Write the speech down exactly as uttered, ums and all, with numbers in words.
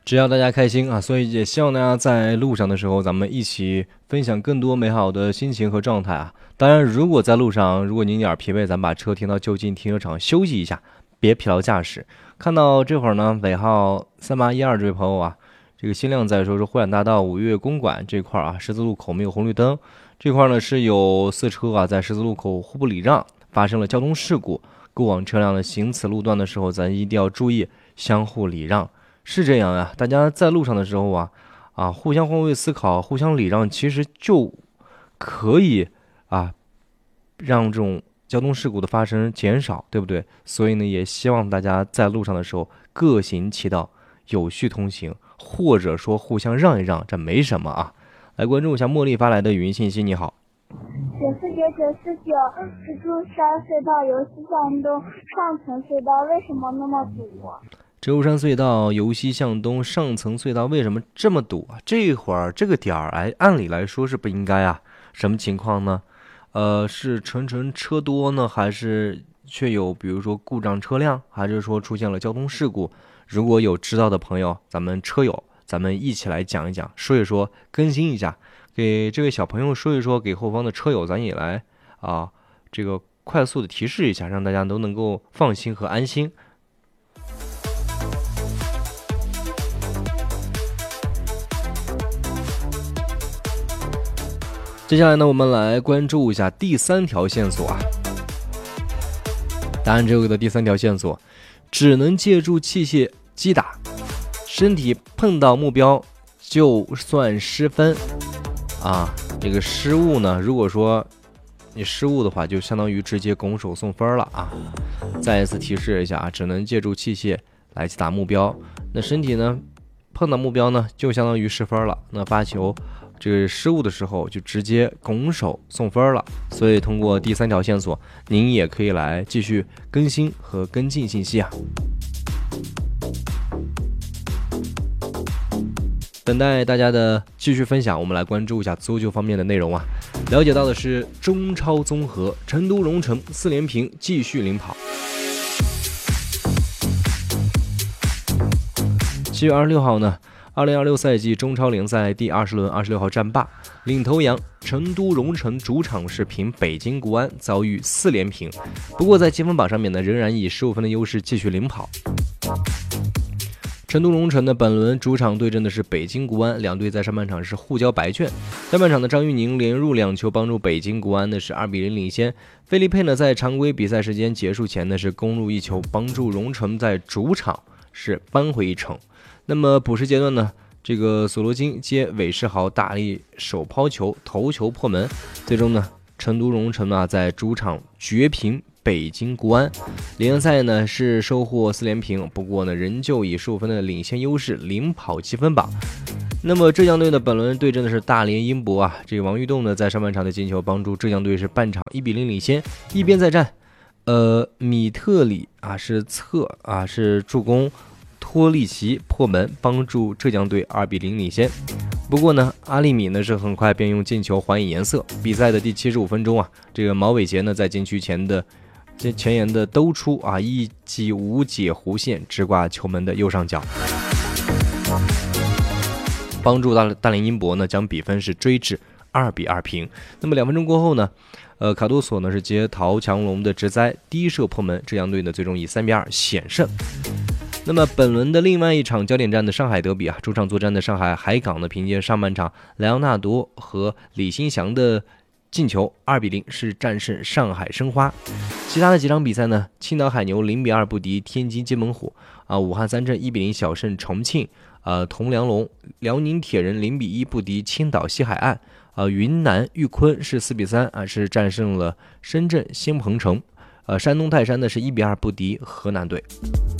只要大家开心啊，所以也希望大家在路上的时候，咱们一起分享更多美好的心情和状态啊。当然，如果在路上，如果您有点疲惫，咱把车停到就近停车场休息一下，别疲劳驾驶。看到这会儿呢，尾号三八一二这位朋友啊，这个新亮在说是汇展大道五月公馆这块啊，十字路口没有红绿灯，这块呢是有四车啊在十字路口互不礼让，发生了交通事故。过往车辆的行此路段的时候，咱一定要注意相互礼让。是这样呀，大家在路上的时候啊，啊，互相换位思考，互相礼让，其实就可以啊，让这种交通事故的发生减少，对不对？所以呢，也希望大家在路上的时候各行其道，有序通行，或者说互相让一让，这没什么啊。来关注一下茉莉发来的语音信息，你好。 九四九九四九是珠山隧道由西向东上层隧道，为什么那么堵？ 舟山隧道由西向东上层隧道为什么这么堵啊？这会儿这个点儿，哎，按理来说是不应该啊。什么情况呢？呃，是纯纯车多呢，还是却有比如说故障车辆，还是说出现了交通事故？如果有知道的朋友，咱们车友，咱们一起来讲一讲，说一说，更新一下，给这位小朋友说一说，给后方的车友咱也来啊，这个快速的提示一下，让大家都能够放心和安心。接下来呢，我们来关注一下第三条线索啊。答案这个的第三条线索，只能借助器械击打，身体碰到目标就算失分啊。这个失误呢，如果说你失误的话，就相当于直接拱手送分了啊。再一次提示一下啊，只能借助器械来击打目标，那身体呢碰到目标呢，就相当于失分了。那发球这个失误的时候就直接拱手送分了，所以通过第三条线索，您也可以来继续更新和跟进信息啊。等待大家的继续分享，我们来关注一下足球方面的内容啊。了解到的是中超综合，成都蓉城四连平继续领跑。七月二十六号呢，二零二六赛季中超联赛第二十轮二十六号战罢，领头羊成都蓉城主场是平北京国安，遭遇四连平。不过在积分榜上面呢，仍然以十五分的优势继续领跑。成都蓉城的本轮主场对阵的是北京国安，两队在上半场是互交白卷。下半场的张玉宁连入两球，帮助北京国安的是二比零领先。费利佩呢在常规比赛时间结束前呢是攻入一球，帮助蓉城在主场是扳回一城。那么补时阶段呢，这个索罗金接韦世豪大力手抛球头球破门，最终呢成都蓉城啊在主场绝平北京国安。联赛呢是收获四连平，不过呢仍旧以十五分的领先优势领跑积分榜。那么浙江队的本轮对阵的是大连英博啊，这个王玉栋呢在上半场的进球帮助浙江队是半场一比零领先。一边再战，呃米特里啊是侧啊是助攻托利奇破门，帮助浙江队二比零领先。不过呢，阿利米呢是很快便用进球还以颜色。比赛的第七十五分钟啊，这个毛伟杰呢在禁区前的前沿的兜出啊，一记无解弧线直挂球门的右上角，帮助大大连英博呢将比分是追至二比二平。那么两分钟过后呢，呃卡多索呢是接陶强龙的直栽低射破门，浙江队呢最终以三比二险胜。那么本轮的另外一场焦点战的上海德比啊，主场作战的上海海港呢，凭借上半场莱昂纳多和李新祥的进球二比零是战胜上海申花。其他的几场比赛呢，青岛海牛零比二不敌天津津门虎啊，武汉三镇一比零小胜重庆，呃铜梁龙，辽宁铁人零比一不敌青岛西海岸，呃云南玉坤是四比三啊是战胜了深圳新鹏城，呃山东泰山呢是一比二不敌河南队。